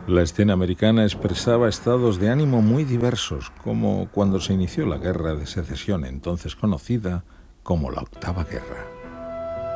La escena americana expresaba estados de ánimo muy diversos, como cuando se inició la Guerra de Secesión, entonces conocida como la Octava Guerra.